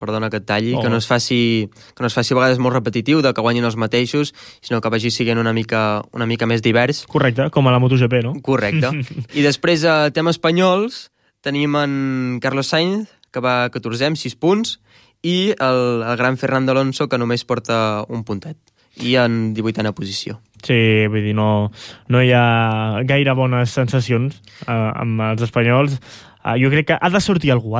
perdona que et talli, que no es faci a vegades molt repetitiu, de que guanyin els mateixos, sinó que vagi siguent una mica més divers. Correcte, com a la MotoGP, no? Correcte. I després, a temes espanyols, tenim en Carlos Sainz, que va 14è amb 6 punts, i el gran Fernando Alonso, que només porta un puntet, i en 18a posició. Sí, vull dir, no hi ha gaire bones sensacions amb els espanyols. Jo crec que ha de sortir algú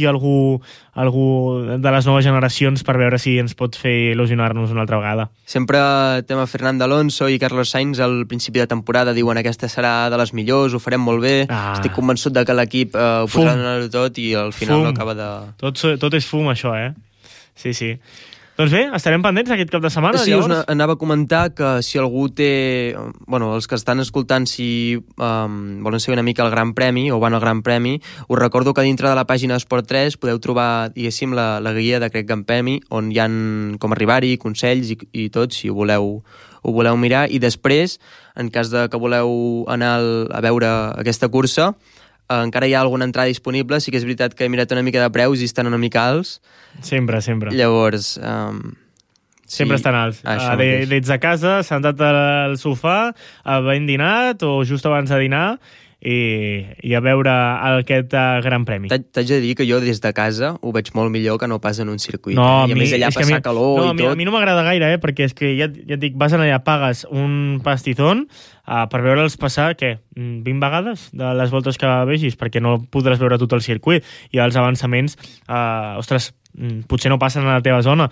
de les noves generacions per veure si ens pot fer il·lusionar-nos una altra vegada. Sempre tema Fernando Alonso i Carlos Sainz al principi de temporada diuen aquesta serà de les millors, ho farem molt bé, estic convençut de que l'equip ho podrà donar tot i al final no acaba de... Tot és fum, això, Sí. Doncs bé, estarem pendents aquest cap de setmana, sí, llavors? Us anava a comentar que si algú té... Bueno, els que estan escoltant, si volen seguir una mica el Gran Premi o van al Gran Premi, us recordo que dintre de la pàgina Esport 3 podeu trobar, diguéssim, la guia d'aquest Gran Premi, on hi ha com arribar-hi, consells i tot, si ho voleu mirar. I després, en cas de que voleu anar a veure aquesta cursa, encara hi ha alguna entrada disponible. Sí que és veritat que he mirat una mica de preus i estan una mica alts. Sempre. Llavors... Sempre estan alts. Des de casa, sentat al sofà, ben dinat o just abans de dinar i a veure aquest Gran Premi. T'haig de dir que jo des de casa ho veig molt millor que no pas en un circuit. No, I a més allà passar calor i tot. A mi no m'agrada gaire, perquè és que ja et dic, vas allà, pagues un pastizón per veure'ls passar, 20 vegades de les voltes que vegis, perquè no podràs veure tot el circuit, i els avançaments, potser no passen a la teva zona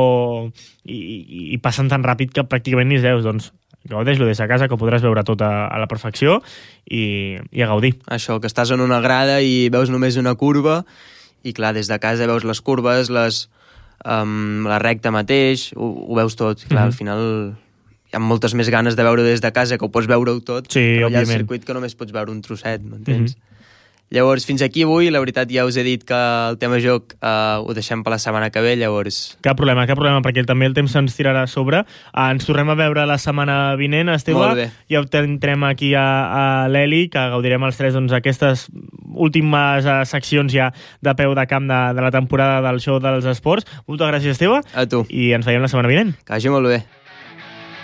i passen tan ràpid que pràcticament ni es veus. Doncs gaudeix-lo des de casa, que podràs veure tot a la perfecció i a gaudir. Això, que estàs en una grada i veus només una curva i clar, des de casa veus les curves, la recta mateix, ho veus tot. Clar, al final hi ha moltes més ganes de veure des de casa, que ho pots veure-ho tot, però hi ha el circuit que només pots veure un trosset, m'entens? Llavors, fins aquí avui, la veritat ja us he dit que el tema joc ho deixem per la setmana que ve, llavors... Cap problema, perquè també el temps ens tirarà a sobre. Ens tornem a veure la setmana vinent, Esteve. Molt bé. Ja tindrem aquí a l'Eli, que gaudirem els tres aquestes últimes seccions ja de peu de camp de la temporada del show dels esports. Moltes gràcies, Esteve. A tu. I ens veiem la setmana vinent. Que vagi molt bé.